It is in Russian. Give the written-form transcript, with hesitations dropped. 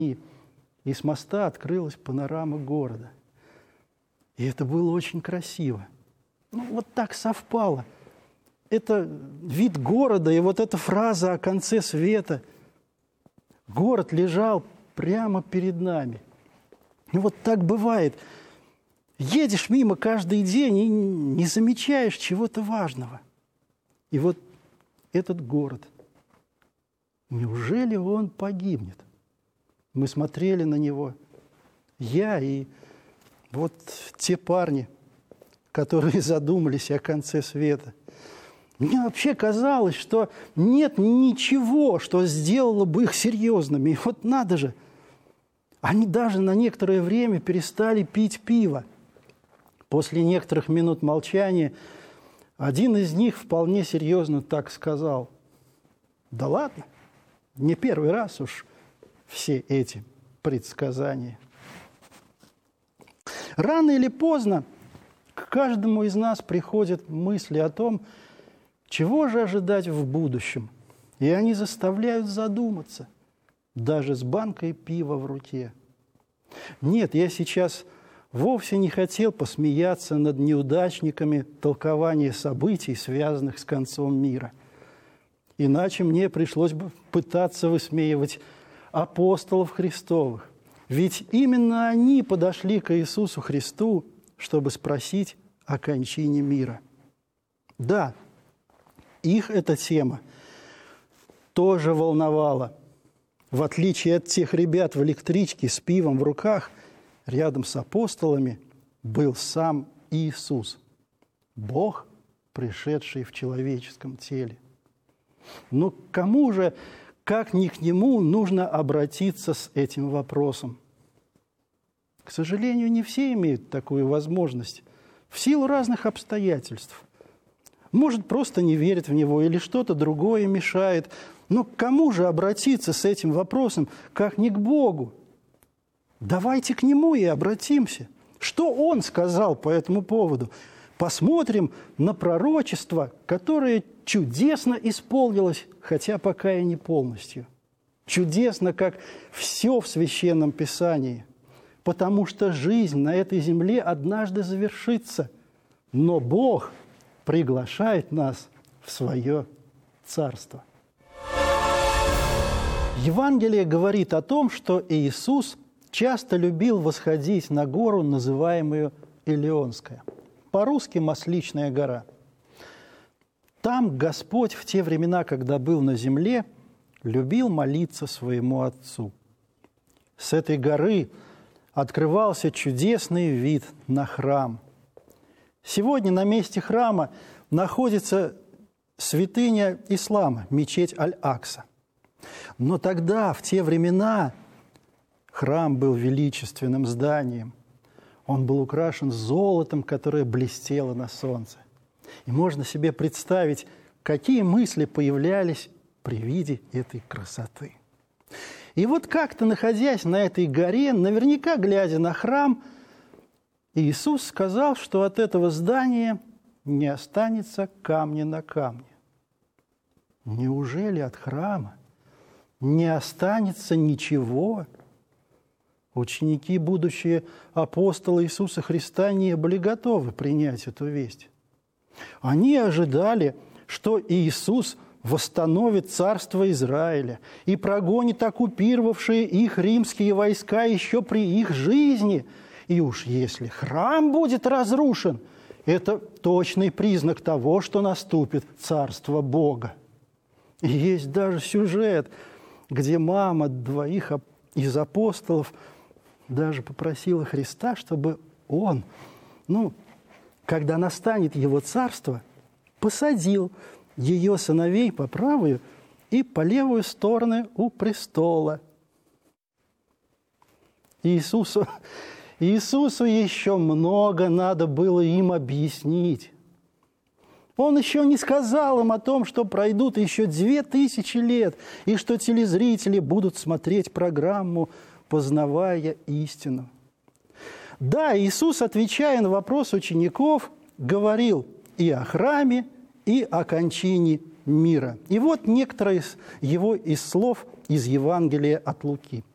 и с моста открылась панорама города. И это было очень красиво. Ну, вот так совпало. Это вид города и вот эта фраза о конце света. Город лежал прямо перед нами. И вот так бывает. Едешь мимо каждый день и не замечаешь чего-то важного. И вот этот город. Неужели он погибнет? Мы смотрели на него. Я и вот те парни, которые задумались о конце света. Мне вообще казалось, что нет ничего, что сделало бы их серьезными. И вот надо же, они даже на некоторое время перестали пить пиво. После некоторых минут молчания один из них вполне серьезно так сказал: «Да ладно, не первый раз уж все эти предсказания». Рано или поздно к каждому из нас приходят мысли о том, чего же ожидать в будущем. И они заставляют задуматься, даже с банкой пива в руке. Нет, я сейчас вовсе не хотел посмеяться над неудачниками толкования событий, связанных с концом мира. Иначе мне пришлось бы пытаться высмеивать апостолов Христовых. Ведь именно они подошли к Иисусу Христу, чтобы спросить о кончине мира. Да, их эта тема тоже волновала. В отличие от тех ребят в электричке с пивом в руках, рядом с апостолами был сам Иисус, Бог, пришедший в человеческом теле. Но к кому же, как ни к нему, нужно обратиться с этим вопросом? К сожалению, не все имеют такую возможность в силу разных обстоятельств. Может, просто не верят в него или что-то другое мешает. Но к кому же обратиться с этим вопросом, как не к Богу? Давайте к Нему и обратимся. Что Он сказал по этому поводу? Посмотрим на пророчество, которое чудесно исполнилось, хотя пока и не полностью. Чудесно, как все в Священном Писании. Потому что жизнь на этой земле однажды завершится. Но Бог приглашает нас в свое Царство. Евангелие говорит о том, что Иисус часто любил восходить на гору, называемую Илионская. По-русски Масличная гора. Там Господь в те времена, когда был на земле, любил молиться своему Отцу. С этой горы открывался чудесный вид на храм. Сегодня на месте храма находится святыня ислама, мечеть Аль-Акса. Но тогда, в те времена, храм был величественным зданием. Он был украшен золотом, которое блестело на солнце. И можно себе представить, какие мысли появлялись при виде этой красоты. И вот как-то, находясь на этой горе, наверняка глядя на храм, Иисус сказал, что от этого здания не останется камня на камне. Неужели от храма не останется ничего? Ученики, будущие апостолы Иисуса Христа, не были готовы принять эту весть. Они ожидали, что Иисус восстановит царство Израиля и прогонит оккупировавшие их римские войска еще при их жизни. И уж если храм будет разрушен, это точный признак того, что наступит царство Бога. И есть даже сюжет, где мама двоих из апостолов даже попросила Христа, чтобы он, когда настанет его царство, посадил ее сыновей по правую и по левую стороны у престола. Иисусу еще много надо было им объяснить. Он еще не сказал им о том, что пройдут еще 2000 лет, и что телезрители будут смотреть программу «Познавая истину». Да, Иисус, отвечая на вопрос учеников, говорил и о храме, и о кончине мира. И вот некоторые из слов из Евангелия от Луки.